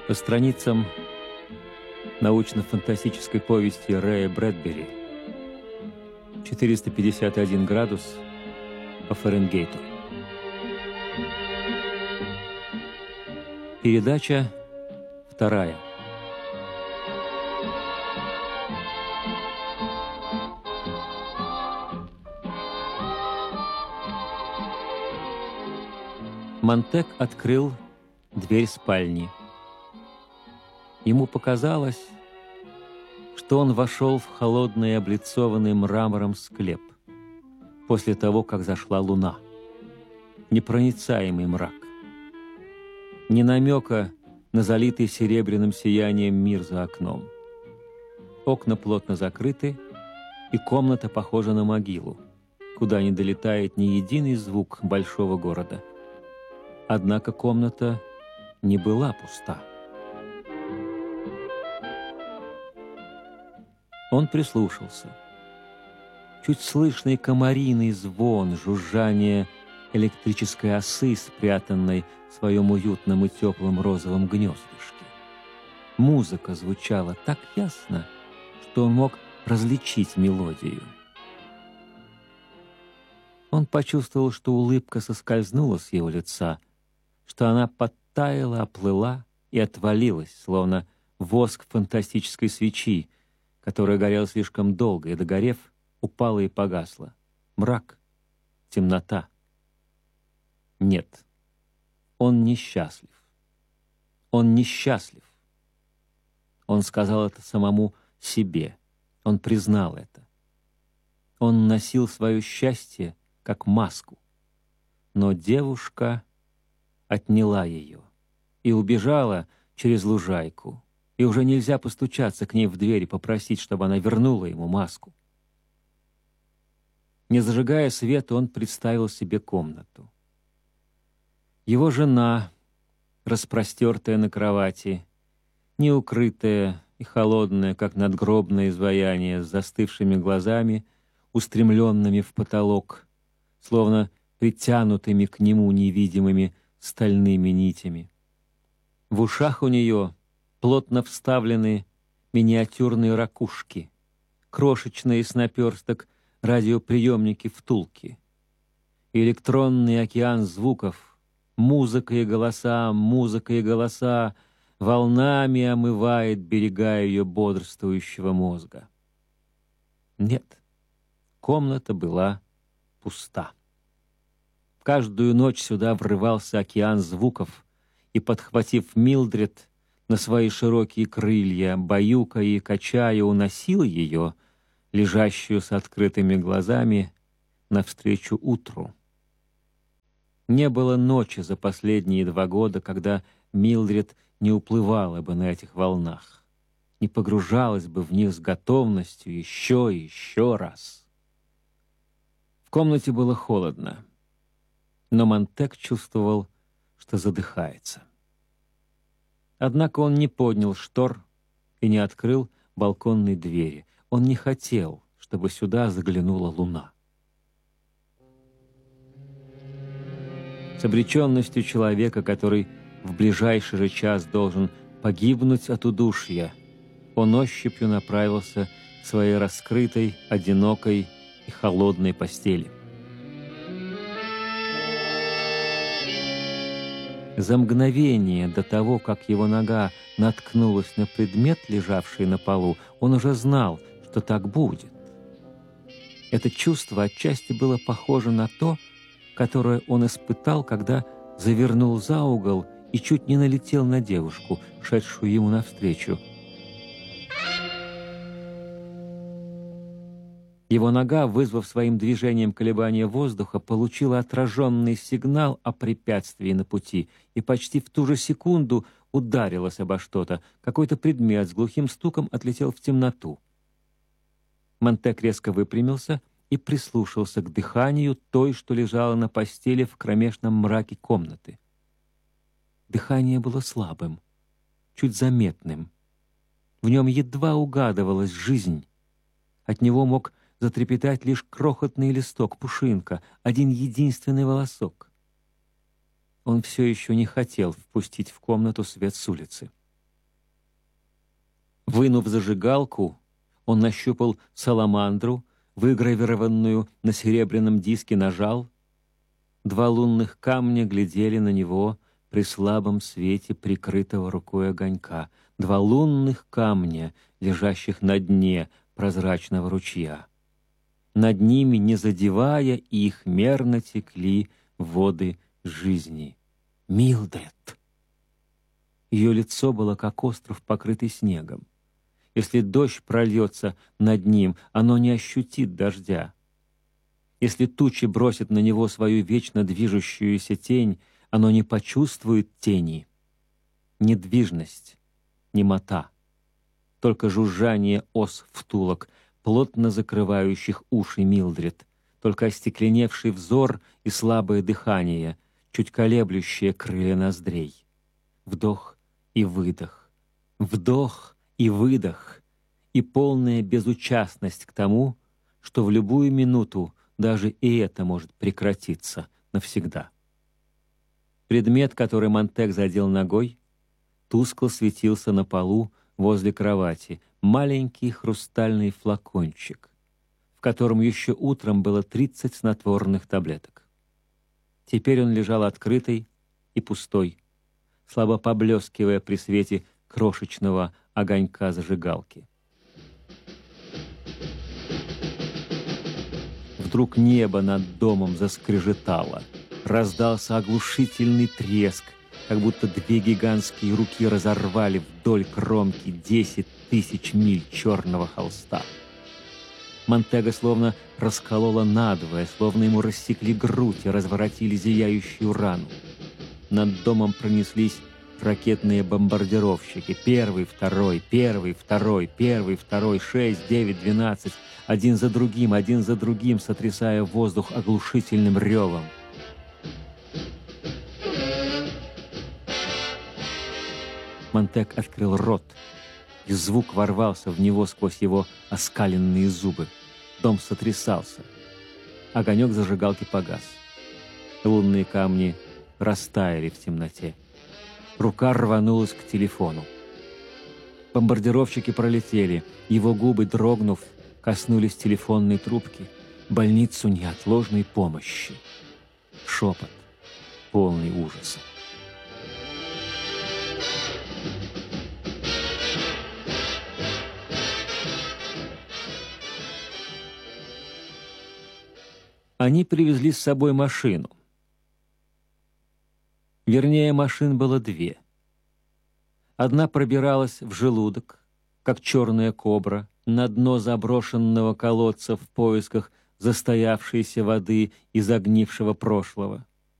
По страницам научно-фантастической повести Рэя Брэдбери 451 градус по Фаренгейту. Передача 2. Монтек открыл дверь спальни. Ему показалось, что он вошел в холодный, облицованный мрамором склеп после того, как зашла луна. Непроницаемый мрак. Ни намека на залитый серебряным сиянием мир за окном. Окна плотно закрыты, и комната похожа на могилу, куда не долетает ни единый звук большого города. Однако комната не была пуста. Он прислушался. Чуть слышный комариный звон, жужжание электрической осы, спрятанной в своем уютном и теплом розовом гнездышке. Музыка звучала так ясно, что он мог различить мелодию. Он почувствовал, что улыбка соскользнула с его лица, что она подтаяла, оплыла и отвалилась, словно воск фантастической свечи, которая горела слишком долго и, догорев, упала и погасла. Мрак, темнота. Нет, он несчастлив. Он несчастлив. Он сказал это самому себе. Он признал это. Он носил свое счастье как маску. Но девушка отняла ее и убежала через лужайку. И уже нельзя постучаться к ней в дверь и попросить, чтобы она вернула ему маску. Не зажигая света, он представил себе комнату. Его жена, распростертая на кровати, неукрытая и холодная, как надгробное изваяние, с застывшими глазами, устремленными в потолок, словно притянутыми к нему невидимыми стальными нитями. В ушах у нее плотно вставлены миниатюрные ракушки, крошечные с наперсток радиоприемники-втулки, электронный океан звуков, музыка и голоса, волнами омывает берега ее бодрствующего мозга. Нет, комната была пуста. Каждую ночь сюда врывался океан звуков, и, подхватив Милдред на свои широкие крылья, баюкая и качая, уносил ее, лежащую с открытыми глазами, навстречу утру. Не было ночи за последние 2 года, когда Милдред не уплывала бы на этих волнах, не погружалась бы в них с готовностью еще и еще раз. В комнате было холодно, но Монтек чувствовал, что задыхается. Однако он не поднял штор и не открыл балконной двери. Он не хотел, чтобы сюда заглянула луна. С обреченностью человека, который в ближайший же час должен погибнуть от удушья, он ощупью направился к своей раскрытой, одинокой и холодной постели. За мгновение до того, как его нога наткнулась на предмет, лежавший на полу, он уже знал, что так будет. Это чувство отчасти было похоже на то, которое он испытал, когда завернул за угол и чуть не налетел на девушку, шедшую ему навстречу. Его нога, вызвав своим движением колебания воздуха, получила отраженный сигнал о препятствии на пути и почти в ту же секунду ударилась обо что-то. Какой-то предмет с глухим стуком отлетел в темноту. Монтек резко выпрямился и прислушался к дыханию той, что лежала на постели в кромешном мраке комнаты. Дыхание было слабым, чуть заметным. В нем едва угадывалась жизнь. От него мог затрепетать лишь крохотный листок, пушинка, один единственный волосок. Он все еще не хотел впустить в комнату свет с улицы. Вынув зажигалку, он нащупал саламандру, выгравированную на серебряном диске, нажал. Два лунных камня глядели на него при слабом свете прикрытого рукой огонька. Два лунных камня, лежащих на дне прозрачного ручья. Над ними, не задевая их, мерно текли воды жизни. Милдред! Ее лицо было как остров, покрытый снегом. Если дождь прольется над ним, оно не ощутит дождя. Если тучи бросят на него свою вечно движущуюся тень, оно не почувствует тени. Недвижность, немота, только жужжание ос втулок, плотно закрывающих уши Милдред, только остекленевший взор и слабое дыхание, чуть колеблющее крылья ноздрей. Вдох и выдох, вдох и выдох, и полная безучастность к тому, что в любую минуту даже и это может прекратиться навсегда. Предмет, который Монтег задел ногой, тускло светился на полу возле кровати, маленький хрустальный флакончик, в котором еще утром было 30 снотворных таблеток. Теперь он лежал открытый и пустой, слабо поблескивая при свете крошечного огонька зажигалки. Вдруг небо над домом заскрежетало. Раздался оглушительный треск, как будто две гигантские руки разорвали вдоль кромки 10 тысяч миль черного холста. Монтега словно расколола надвое, словно ему рассекли грудь и разворотили зияющую рану. Над домом пронеслись ракетные бомбардировщики. Первый, второй, первый, второй, первый, второй, 6, 9, 12, один за другим, сотрясая воздух оглушительным ревом. Монтег открыл рот, и звук ворвался в него сквозь его оскаленные зубы. Дом сотрясался. Огонек зажигалки погас. Лунные камни растаяли в темноте. Рука рванулась к телефону. Бомбардировщики пролетели. Его губы, дрогнув, коснулись телефонной трубки. Больницу неотложной помощи. Шепот, полный ужаса. Они привезли с собой машину. Вернее, машин было две. Одна пробиралась в желудок, как черная кобра, на дно заброшенного колодца в поисках застоявшейся воды и загнившего прошлого.